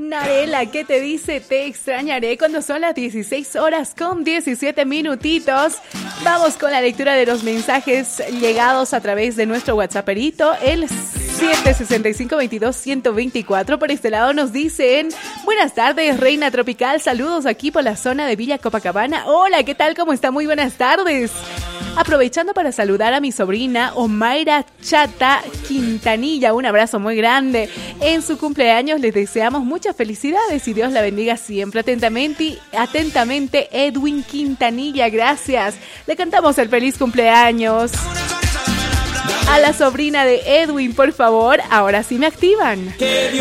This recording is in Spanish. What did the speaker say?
Narela, ¿qué te dice? Te extrañaré cuando son las 16 horas con 17 minutitos. Vamos con la lectura de los mensajes llegados a través de nuestro WhatsApperito, el 765-22-124. Por este lado nos dicen: buenas tardes, Reina Tropical, saludos aquí por la zona de Villa Copacabana. Hola, ¿qué tal? ¿Cómo está? Muy buenas tardes. Aprovechando para saludar a mi sobrina Omaira Chata Quintanilla, un abrazo muy grande. En su cumpleaños les deseamos muchas felicidades y Dios la bendiga siempre. Atentamente, Edwin Quintanilla, gracias. Le cantamos el feliz cumpleaños a la sobrina de Edwin, por favor. Ahora sí me activan.